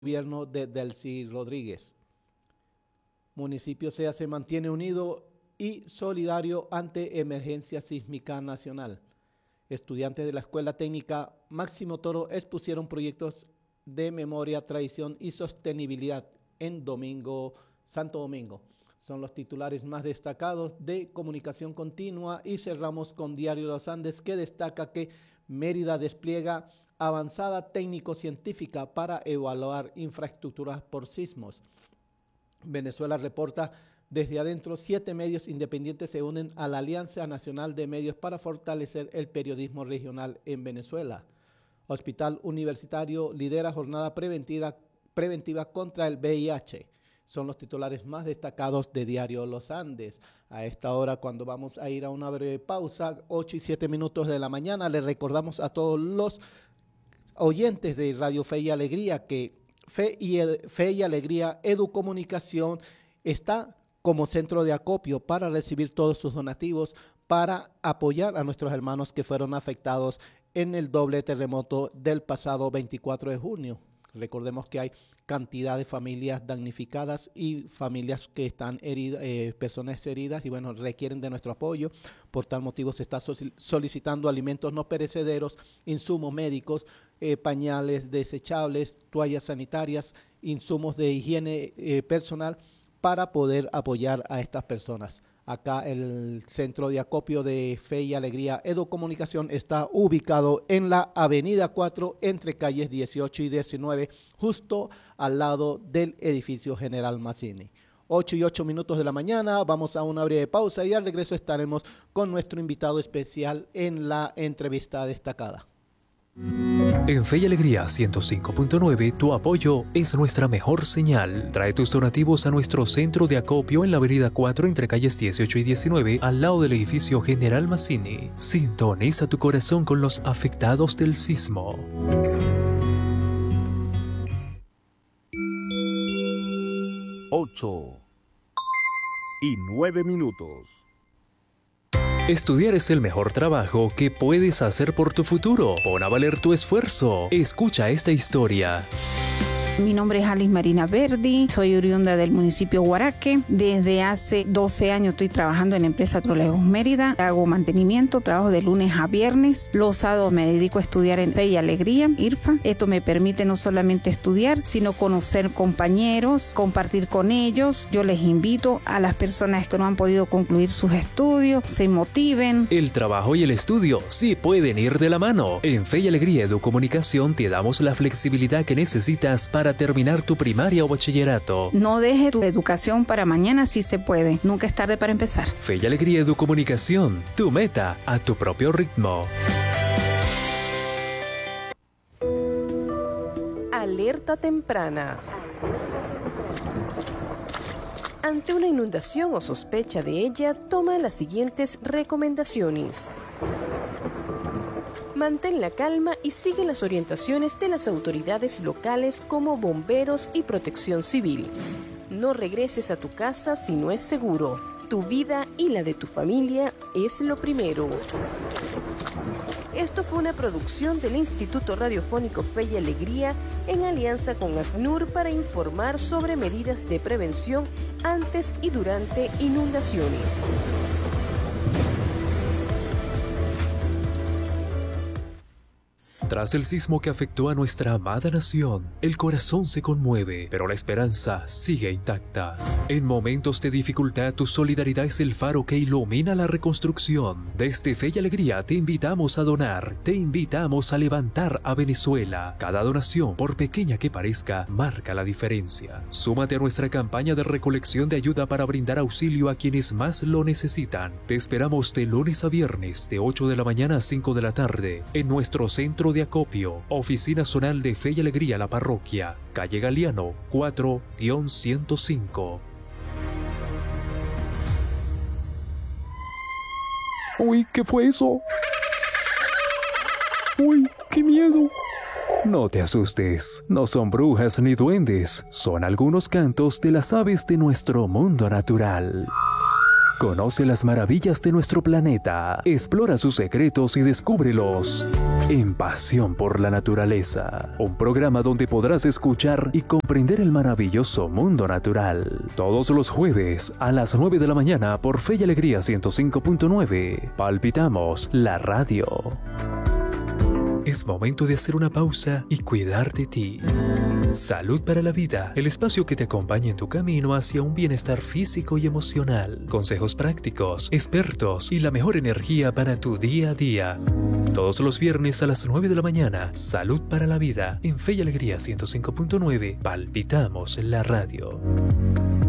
gobierno de Delcy Rodríguez. Municipio SEA se mantiene unido y solidario ante emergencia sísmica nacional. Estudiantes de la Escuela Técnica Máximo Toro expusieron proyectos de memoria, tradición y sostenibilidad en Santo Domingo. Son los titulares más destacados de Comunicación Continua y cerramos con Diario Los Andes, que destaca que Mérida despliega avanzada técnico-científica para evaluar infraestructuras por sismos. Venezuela reporta desde adentro, 7 medios independientes se unen a la Alianza Nacional de Medios para fortalecer el periodismo regional en Venezuela. Hospital Universitario lidera jornada preventiva contra el VIH. Son los titulares más destacados de Diario Los Andes. A esta hora, cuando vamos a ir a una breve pausa, 8:07 de la mañana, les recordamos a todos los oyentes de Radio Fe y Alegría que Fe y Alegría Educomunicación está como centro de acopio para recibir todos sus donativos para apoyar a nuestros hermanos que fueron afectados en el doble terremoto del pasado 24 de junio. Recordemos que hay cantidad de familias damnificadas y familias que están heridas, personas heridas, y bueno, requieren de nuestro apoyo. Por tal motivo se está solicitando alimentos no perecederos, insumos médicos, pañales desechables, toallas sanitarias, insumos de higiene personal para poder apoyar a estas personas. Acá el centro de acopio de Fe y Alegría Educomunicación está ubicado en la Avenida 4 entre calles 18 y 19, justo al lado del edificio General Mazzini. 8:08 de la mañana, vamos a una breve pausa y al regreso estaremos con nuestro invitado especial en la entrevista destacada. En Fe y Alegría 105.9, tu apoyo es nuestra mejor señal. Trae tus donativos a nuestro centro de acopio en la Avenida 4 entre calles 18 y 19, al lado del edificio General Mazzini. Sintoniza tu corazón con los afectados del sismo. 8:09. Estudiar es el mejor trabajo que puedes hacer por tu futuro. Pon a valer tu esfuerzo. Escucha esta historia. Mi nombre es Alice Marina Verdi, soy oriunda del municipio Guaraque. Desde hace 12 años estoy trabajando en la empresa Trolejos Mérida. Hago mantenimiento, trabajo de lunes a viernes. Los sábados me dedico a estudiar en Fe y Alegría, IRFA. Esto me permite no solamente estudiar, sino conocer compañeros, compartir con ellos. Yo les invito a las personas que no han podido concluir sus estudios, se motiven. El trabajo y el estudio sí pueden ir de la mano. En Fe y Alegría Educomunicación te damos la flexibilidad que necesitas para terminar tu primaria o bachillerato. No deje tu educación para mañana si se puede. Nunca es tarde para empezar. Fe y Alegría Educomunicación, tu meta a tu propio ritmo. Alerta temprana. Ante una inundación o sospecha de ella, toma las siguientes recomendaciones. Mantén la calma y sigue las orientaciones de las autoridades locales como bomberos y protección civil. No regreses a tu casa si no es seguro. Tu vida y la de tu familia es lo primero. Esto fue una producción del Instituto Radiofónico Fe y Alegría en alianza con ACNUR para informar sobre medidas de prevención antes y durante inundaciones. Tras el sismo que afectó a nuestra amada nación, el corazón se conmueve, pero la esperanza sigue intacta. En momentos de dificultad, tu solidaridad es el faro que ilumina la reconstrucción. Desde Fe y Alegría te invitamos a donar, te invitamos a levantar a Venezuela. Cada donación, por pequeña que parezca, marca la diferencia. Súmate a nuestra campaña de recolección de ayuda para brindar auxilio a quienes más lo necesitan. Te esperamos de lunes a viernes, de 8 de la mañana a 5 de la tarde, en nuestro centro de acopio, Oficina Zonal de Fe y Alegría La Parroquia, calle Galeano, 4-105. Uy, ¿qué fue eso? Uy, qué miedo. No te asustes, no son brujas ni duendes, son algunos cantos de las aves de nuestro mundo natural. Conoce las maravillas de nuestro planeta, explora sus secretos y descúbrelos en Pasión por la Naturaleza, un programa donde podrás escuchar y comprender el maravilloso mundo natural. Todos los jueves a las 9 de la mañana por Fe y Alegría 105.9. Palpitamos la radio. Es momento de hacer una pausa y cuidar de ti. Salud para la Vida, el espacio que te acompaña en tu camino hacia un bienestar físico y emocional. Consejos prácticos, expertos y la mejor energía para tu día a día. Todos los viernes a las 9 de la mañana, Salud para la Vida, en Fe y Alegría 105.9, palpitamos la radio.